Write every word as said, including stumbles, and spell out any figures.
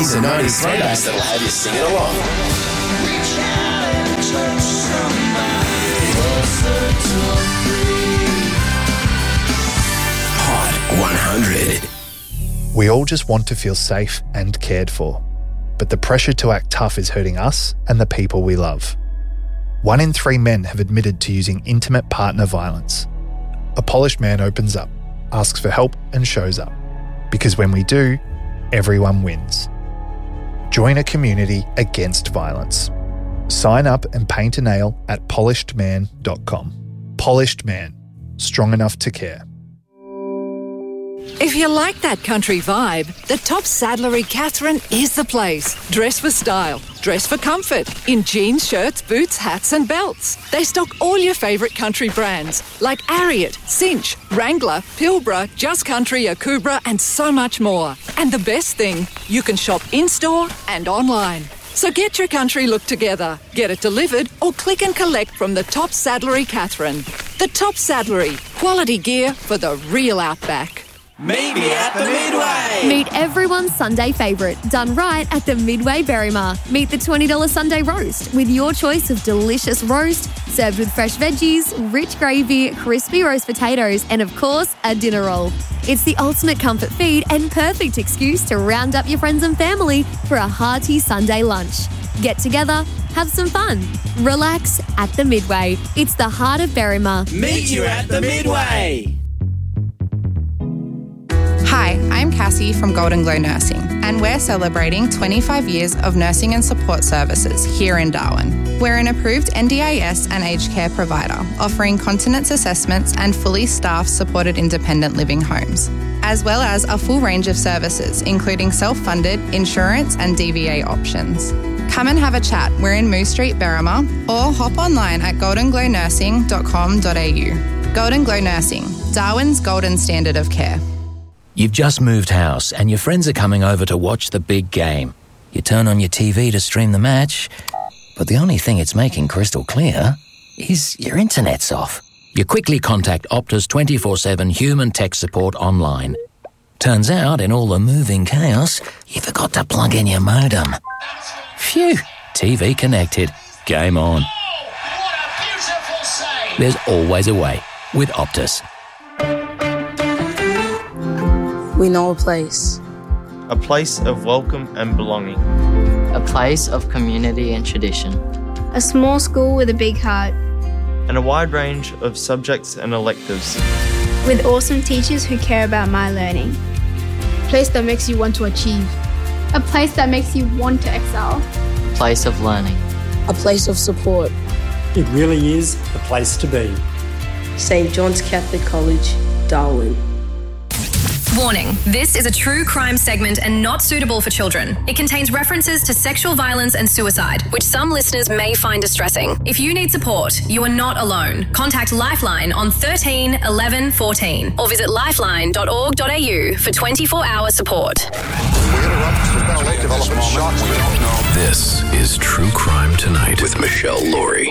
eighties and nineties throwbacks that'll have you singing along. Reach out and touch somebody Hot one hundred. We all just want to feel safe and cared for, but the pressure to act tough is hurting us and the people we love. One in three men have admitted to using intimate partner violence. A polished man opens up, asks for help and shows up. Because when we do, everyone wins. Join a community against violence. Sign up and paint a nail at polished man dot com. Polished Man. Strong enough to care. If you like that country vibe, the Top Saddlery Catherine is the place. Dress for style, dress for comfort, in jeans, shirts, boots, hats and belts. They stock all your favourite country brands like Ariat, Cinch, Wrangler, Pilbara, Just Country, Akubra and so much more. And the best thing, you can shop in-store and online. So get your country look together, get it delivered or click and collect from the Top Saddlery Catherine. The Top Saddlery, quality gear for the real outback. Meet me at the Midway. Meet everyone's Sunday favourite, done right at the Midway Berrima. Meet the twenty dollars Sunday roast with your choice of delicious roast, served with fresh veggies, rich gravy, crispy roast potatoes, and of course, a dinner roll. It's the ultimate comfort feed and perfect excuse to round up your friends and family for a hearty Sunday lunch. Get together, have some fun, relax at the Midway. It's the heart of Berrima. Meet you at the Midway. Hi, I'm Cassie from Golden Glow Nursing, and we're celebrating twenty-five years of nursing and support services here in Darwin. We're an approved N D I S and aged care provider, offering continence assessments and fully staffed supported independent living homes, as well as a full range of services, including self-funded, insurance and D V A options. Come and have a chat. We're in Moose Street, Berrima, or hop online at golden glow nursing dot com dot a u. Golden Glow Nursing, Darwin's golden standard of care. You've just moved house and your friends are coming over to watch the big game. You turn on your T V to stream the match, but the only thing it's making crystal clear is your internet's off. You quickly contact Optus twenty-four seven human tech support online. Turns out, in all the moving chaos, you forgot to plug in your modem. Phew, T V connected. Game on. What a beautiful save. There's always a way with Optus. We know a place. A place of welcome and belonging. A place of community and tradition. A small school with a big heart. And a wide range of subjects and electives. With awesome teachers who care about my learning. A place that makes you want to achieve. A place that makes you want to excel. A place of learning. A place of support. It really is the place to be. Saint John's Catholic College, Darwin. Warning, this is a true crime segment and not suitable for children. It contains references to sexual violence and suicide, which some listeners may find distressing. If you need support, you are not alone. Contact Lifeline on thirteen eleven fourteen or visit lifeline dot org dot a u for twenty-four hour support. This is True Crime Tonight with Michelle Laurie.